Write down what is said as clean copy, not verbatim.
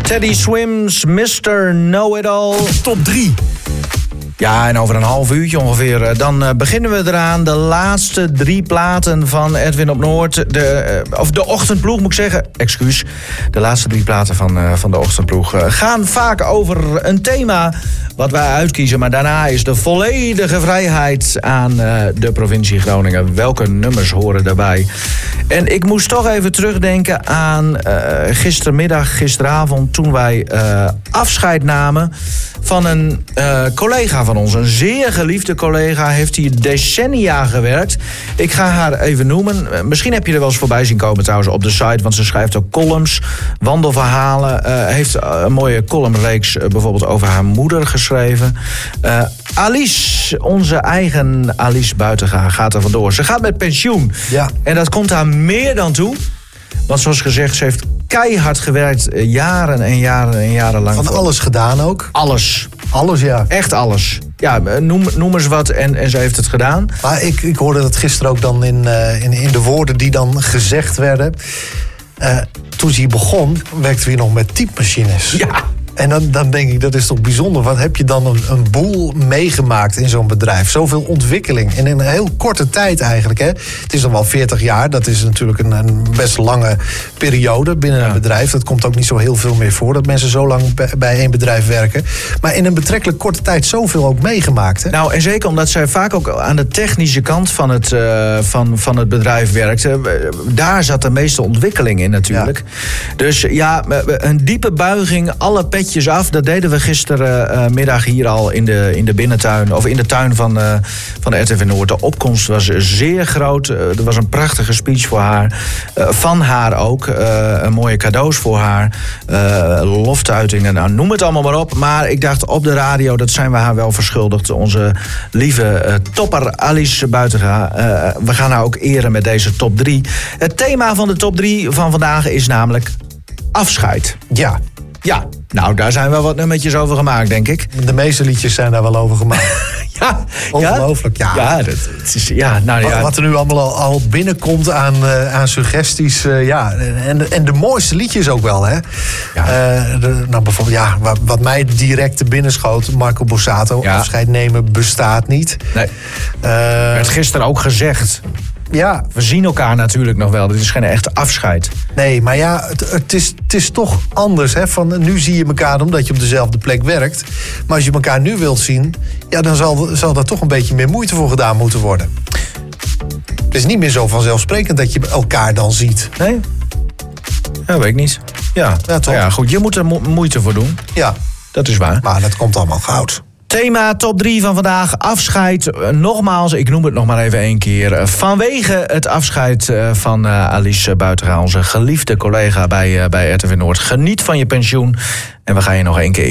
Teddy Swims, Mr. Know-It-All. Top 3. Ja, en over een half uurtje ongeveer, dan beginnen we eraan. De laatste 3 platen van Edwin op Noord. Of de Ochtendploeg, moet ik zeggen. Excuus. De laatste 3 platen van de Ochtendploeg gaan vaak over een thema wat wij uitkiezen. Maar daarna is de volledige vrijheid aan de provincie Groningen. Welke nummers horen daarbij? En ik moest toch even terugdenken aan gisteravond, toen wij afscheid namen van een collega van ons. Een zeer geliefde collega, heeft hier decennia gewerkt. Ik ga haar even noemen. Misschien heb je er wel eens voorbij zien komen trouwens op de site, want ze schrijft ook columns, wandelverhalen. Heeft een mooie columnreeks bijvoorbeeld over haar moeder geschreven. Alice, onze eigen Alice Buitenga, gaat er vandoor. Ze gaat met pensioen. Ja. En dat komt haar meer dan toe. Want zoals gezegd, ze heeft keihard gewerkt, jaren en jaren en jaren lang. Van alles gedaan ook? Alles. Alles, ja. Echt alles. Ja, noem eens wat en ze heeft het gedaan. Maar ik hoorde dat gisteren ook dan in de woorden die dan gezegd werden. Toen ze hier begon, werkten we hier nog met typemachines. Ja. En dan denk ik, dat is toch bijzonder. Wat heb je dan een boel meegemaakt in zo'n bedrijf? Zoveel ontwikkeling in een heel korte tijd eigenlijk. Hè? Het is nog wel 40 jaar. Dat is natuurlijk een best lange periode binnen een bedrijf. Dat komt ook niet zo heel veel meer voor, dat mensen zo lang bij één bedrijf werken. Maar in een betrekkelijk korte tijd zoveel ook meegemaakt. Hè? Nou, en zeker omdat zij vaak ook aan de technische kant van het bedrijf werkte. Daar zat de meeste ontwikkeling in natuurlijk. Ja. Dus ja, een diepe buiging, alle petjes af. Dat deden we gistermiddag hier al in de binnentuin, of in de tuin van de RTV Noord. De opkomst was zeer groot. Er was een prachtige speech voor haar. Van haar ook. Mooie cadeaus voor haar. Loftuitingen. Nou, noem het allemaal maar op. Maar ik dacht, op de radio, dat zijn we haar wel verschuldigd. Onze lieve topper Alice Buitenga. We gaan haar ook eren met deze top 3. Het thema van de top 3 van vandaag is namelijk afscheid. Ja. Ja, nou, daar zijn wel wat nummertjes over gemaakt, denk ik. De meeste liedjes zijn daar wel over gemaakt. Ja, ongelooflijk, ja. Ja, dat is, ja, nou, ja. Wat er nu allemaal al binnenkomt aan suggesties. Ja. En de mooiste liedjes ook wel, hè? Ja. Nou, bijvoorbeeld, ja, wat mij direct te binnen schoot, Marco Borsato. Ja. Afscheid nemen bestaat niet. Nee. Werd gisteren ook gezegd. Ja. We zien elkaar natuurlijk nog wel. Dit is geen echt afscheid. Nee, maar ja, het is toch anders. Hè? Van, nu zie je elkaar omdat je op dezelfde plek werkt. Maar als je elkaar nu wilt zien, ja, dan zal daar toch een beetje meer moeite voor gedaan moeten worden. Het is niet meer zo vanzelfsprekend dat je elkaar dan ziet. Nee? Ja, weet ik niet. Ja, toch? Ja, goed, je moet er moeite voor doen. Ja. Dat is waar. Maar dat komt allemaal goud. Thema top 3 van vandaag, afscheid. Nogmaals, ik noem het nog maar even 1 keer. Vanwege het afscheid van Alice Buitenga, onze geliefde collega bij RTV Noord. Geniet van je pensioen en we gaan je nog 1 keer